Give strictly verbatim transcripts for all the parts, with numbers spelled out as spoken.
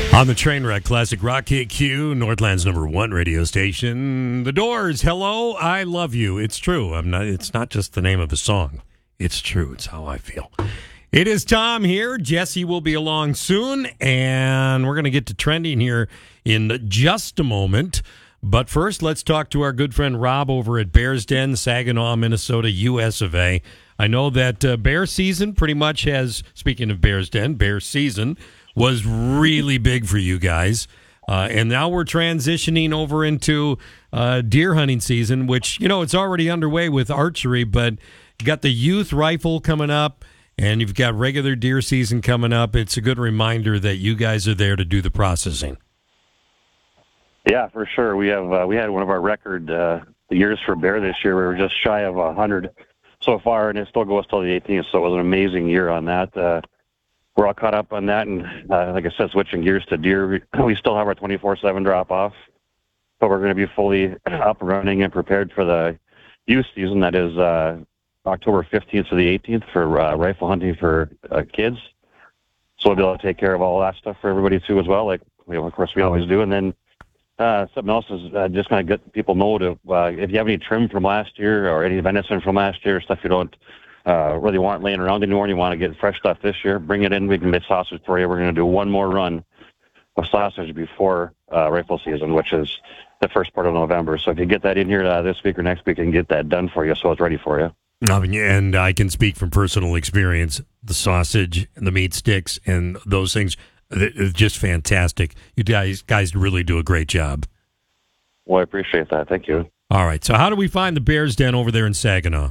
On the Trainwreck Classic Rock K Q, Northland's number one radio station. The Doors, hello, I love you. It's true. I'm not. It's not just the name of a song. It's true. It's how I feel. It is Tom here. Jesse will be along soon, and we're going to get to trending here in just a moment. But first, let's talk to our good friend Rob over at Bears Den, Saginaw, Minnesota, U S of A. I know that uh, Bear season pretty much has, speaking of Bears Den, Bear season was really big for you guys. Uh, and now we're transitioning over into uh, deer hunting season, which, you know, it's already underway with archery, but you got the youth rifle coming up, and you've got regular deer season coming up. It's a good reminder that you guys are there to do the processing. Yeah, for sure. We have uh, we had one of our record uh, years for bear this year. We were just shy of one hundred so far, and it still goes till the eighteenth, so it was an amazing year on that. Uh, we're all caught up on that, and uh, like I said, switching gears to deer, we, we still have our twenty-four seven drop-off, but we're going to be fully up and running and prepared for the youth season. That is uh, October fifteenth to the eighteenth for uh, rifle hunting for uh, kids. So we'll be able to take care of all that stuff for everybody, too, as well, like, you know, of course, we always do. And then uh, something else is uh, just kind of get people know to, uh, if you have any trim from last year or any venison from last year, stuff you don't uh, really want laying around anymore and you want to get fresh stuff this year, bring it in. We can make sausage for you. We're going to do one more run of sausage before uh, rifle season, which is the first part of November. So if you get that in here uh, this week or next week, I can get that done for you so it's ready for you. And I can speak from personal experience. The sausage and the meat sticks and those things, it's just fantastic. You guys guys really do a great job. Well, I appreciate that. Thank you. All right. So how do we find the Bears Den over there in Saginaw?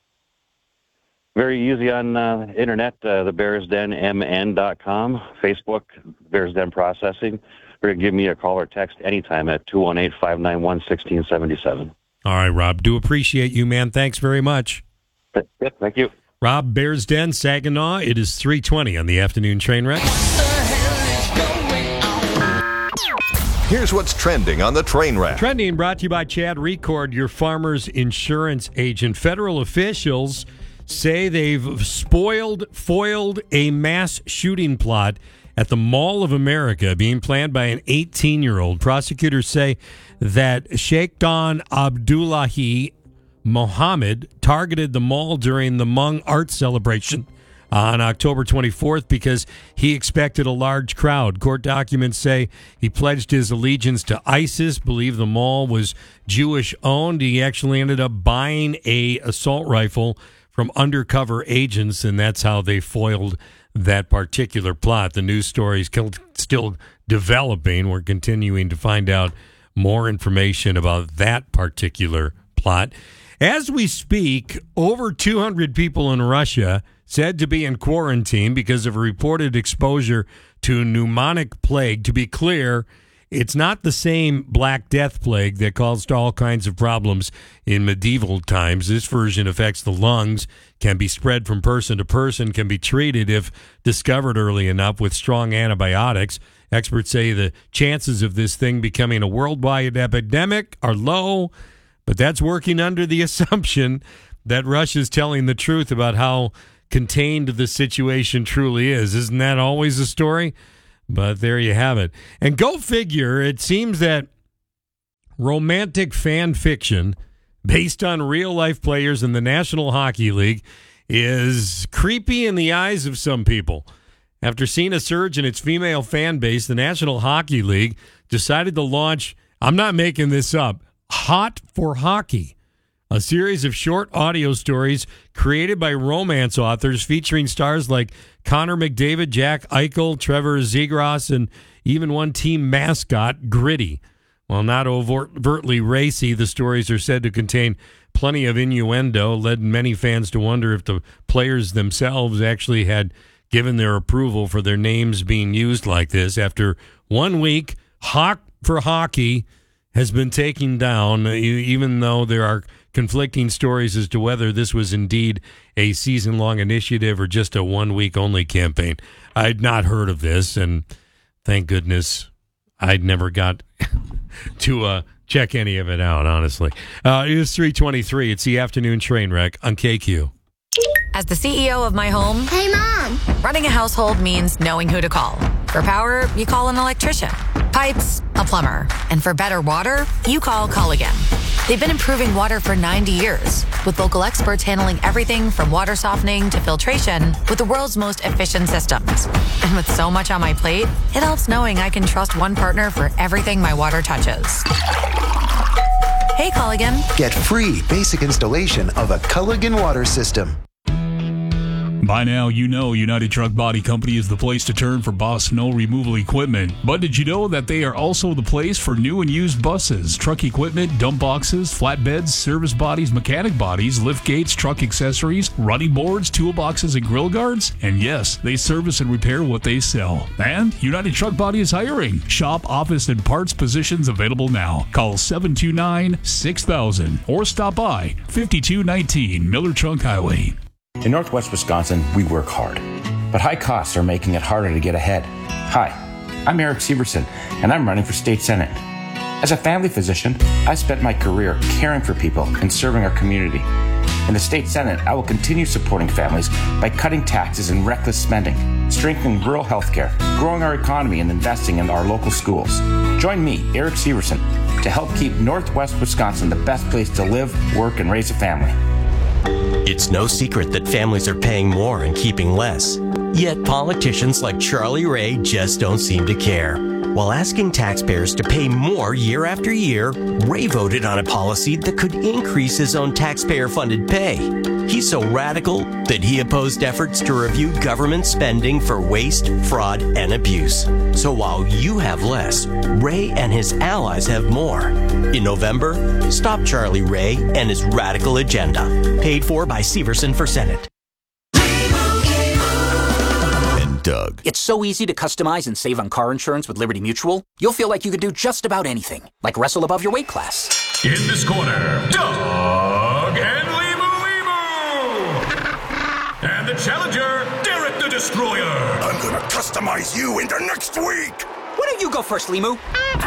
Very easy on uh, internet, uh, the bears den m n dot com, Facebook, Bears Den Processing. Or give me a call or text anytime at two one eight, five nine one, one six seven seven. All right, Rob. Do appreciate you, man. Thanks very much. Yep, thank you. Rob, Bears Den, Saginaw. It is three twenty on the afternoon train wreck. Here's what's trending on the train wreck. Trending brought to you by Chad Record, your farmer's insurance agent. Federal officials say they've spoiled, foiled a mass shooting plot at the Mall of America being planned by an eighteen-year-old. Prosecutors say that Sheikh Don Abdullahi Mohammed targeted the mall during the Hmong art celebration on October twenty-fourth because he expected a large crowd. Court documents say he pledged his allegiance to ISIS, believed the mall was Jewish-owned. He actually ended up buying a assault rifle from undercover agents, and that's how they foiled that particular plot. The news story is still developing. We're continuing to find out more information about that particular plot. As we speak, over two hundred people in Russia said to be in quarantine because of a reported exposure to pneumonic plague. To be clear, it's not the same Black Death plague that caused all kinds of problems in medieval times. This version affects the lungs, can be spread from person to person, can be treated if discovered early enough with strong antibiotics. Experts say the chances of this thing becoming a worldwide epidemic are low, but that's working under the assumption that Russia's telling the truth about how contained the situation truly is. Isn't that always the story? But there you have it. And go figure, it seems that romantic fan fiction based on real-life players in the National Hockey League is creepy in the eyes of some people. After seeing a surge in its female fan base, the National Hockey League decided to launch, I'm not making this up, Hot for Hockey, a series of short audio stories created by romance authors featuring stars like Connor McDavid, Jack Eichel, Trevor Zegras, and even one team mascot, Gritty. While not overtly racy, the stories are said to contain plenty of innuendo, led many fans to wonder if the players themselves actually had given their approval for their names being used like this. After one week, Hawk for Hockey has been taken down, even though there are conflicting stories as to whether this was indeed a season-long initiative or just a one-week-only campaign. I'd not heard of this, and thank goodness I'd never got to uh, check any of it out, honestly. Uh, it is three twenty-three. It's the afternoon train wreck on K Q. As the C E O of my home... Hey, Mom! Running a household means knowing who to call. For power, you call an electrician. Pipes, a plumber. And for better water, you call Culligan. They've been improving water for ninety years, with local experts handling everything from water softening to filtration with the world's most efficient systems. And with so much on my plate, it helps knowing I can trust one partner for everything my water touches. Hey, Culligan. Get free basic installation of a Culligan water system. By now, you know United Truck Body Company is the place to turn for Boss snow removal equipment. But did you know that they are also the place for new and used buses, truck equipment, dump boxes, flatbeds, service bodies, mechanic bodies, lift gates, truck accessories, running boards, toolboxes, and grill guards? And yes, they service and repair what they sell. And United Truck Body is hiring. Shop, office, and parts positions available now. Call seven two nine, six thousand or stop by fifty-two nineteen Miller Trunk Highway. In Northwest Wisconsin, we work hard, but high costs are making it harder to get ahead. Hi, I'm Eric Severson, and I'm running for state senate. As a family physician, I spent my career caring for people and serving our community. In the state senate, I will continue supporting families by cutting taxes and reckless spending, strengthening rural health care, growing our economy, and investing in our local schools. Join me, Eric Severson, to help keep Northwest Wisconsin the best place to live, work, and raise a family. It's no secret that families are paying more and keeping less. Yet politicians like Charlie Ray just don't seem to care. While asking taxpayers to pay more year after year, Ray voted on a policy that could increase his own taxpayer-funded pay. He's so radical that he opposed efforts to review government spending for waste, fraud, and abuse. So while you have less, Ray and his allies have more. In November, stop Charlie Ray and his radical agenda. Paid for by Severson for Senate. Doug. It's so easy to customize and save on car insurance with Liberty Mutual. You'll feel like you could do just about anything, like wrestle above your weight class. In this corner, Doug and Limu Limu! And the challenger, Derek the Destroyer. I'm gonna customize you into next week. Why don't you go first, Limu?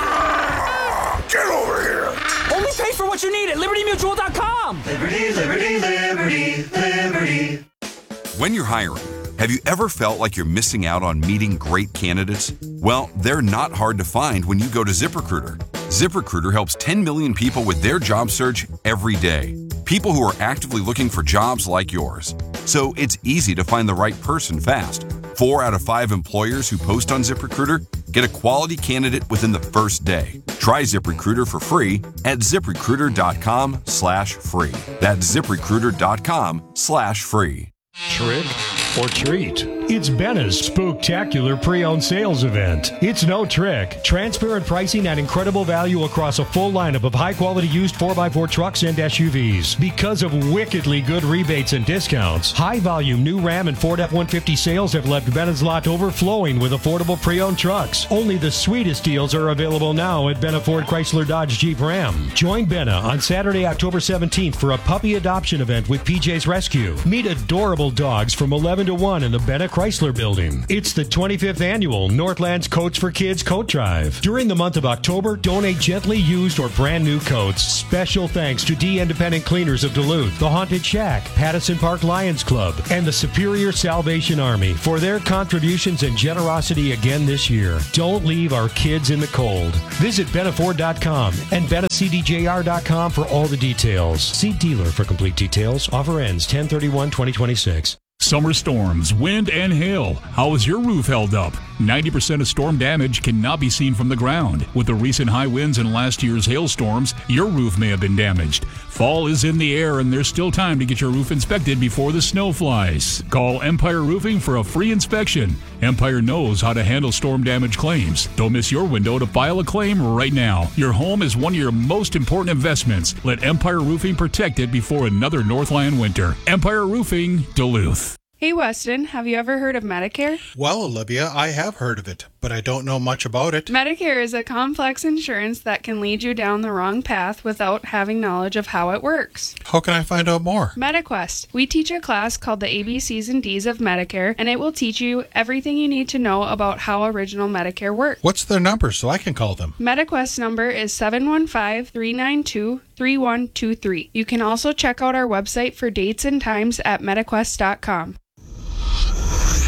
Ah, get over here. Only pay for what you need at Liberty Mutual dot com. Liberty, Liberty, Liberty, Liberty. When you're hiring, have you ever felt like you're missing out on meeting great candidates? Well, they're not hard to find when you go to ZipRecruiter. ZipRecruiter helps ten million people with their job search every day. People who are actively looking for jobs like yours. So it's easy to find the right person fast. Four out of five employers who post on ZipRecruiter get a quality candidate within the first day. Try ZipRecruiter for free at ZipRecruiter.com slash free. That's ZipRecruiter.com slash free. Trick or treat? It's Bena's Spooktacular Pre-Owned Sales Event. It's no trick. Transparent pricing at incredible value across a full lineup of high-quality used four by four trucks and S U Vs. Because of wickedly good rebates and discounts, high-volume new Ram and Ford F one fifty sales have left Bena's lot overflowing with affordable pre-owned trucks. Only the sweetest deals are available now at Bena Ford Chrysler Dodge Jeep Ram. Join Bena on Saturday, October seventeenth for a puppy adoption event with P J's Rescue. Meet adorable dogs from eleven to one in the Bena Chrysler Building. It's the twenty-fifth annual Northlands Coats for Kids Coat Drive. During the month of October, donate gently used or brand new coats. Special thanks to D Independent Cleaners of Duluth, the Haunted Shack, Pattison Park Lions Club, and the Superior Salvation Army for their contributions and generosity again this year. Don't leave our kids in the cold. Visit Bena Ford dot com and Bena C D J R dot com for all the details. See dealer for complete details. Offer ends ten thirty-one twenty twenty-six. Summer storms, wind, and hail. How is your roof held up? ninety percent of storm damage cannot be seen from the ground. With the recent high winds and last year's hailstorms, your roof may have been damaged. Fall is in the air, and there's still time to get your roof inspected before the snow flies. Call Empire Roofing for a free inspection. Empire knows how to handle storm damage claims. Don't miss your window to file a claim right now. Your home is one of your most important investments. Let Empire Roofing protect it before another Northland winter. Empire Roofing, Duluth. Hey Weston, have you ever heard of Medicare? Well, Olivia, I have heard of it, but I don't know much about it. Medicare is a complex insurance that can lead you down the wrong path without having knowledge of how it works. How can I find out more? MetaQuest. We teach a class called the A B Cs and Ds of Medicare, and it will teach you everything you need to know about how original Medicare works. What's their number so I can call them? MetaQuest number is seven one five, three nine two, three one two three. You can also check out our website for dates and times at MetaQuest dot com.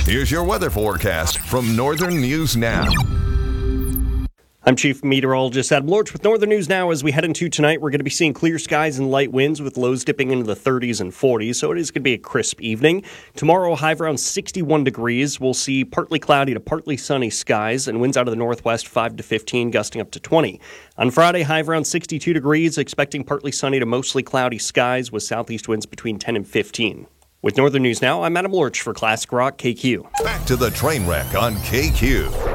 Here's your weather forecast from Northern News Now. I'm Chief Meteorologist Adam Lorch with Northern News Now. As we head into tonight, we're going to be seeing clear skies and light winds with lows dipping into the thirties and forties, so it is going to be a crisp evening. Tomorrow, high of around sixty-one degrees. We'll see partly cloudy to partly sunny skies and winds out of the northwest five to fifteen, gusting up to twenty. On Friday, high of around sixty-two degrees, expecting partly sunny to mostly cloudy skies with southeast winds between ten and fifteen. With Northern News Now, I'm Adam Lorch for Classic Rock K Q. Back to the train wreck on K Q.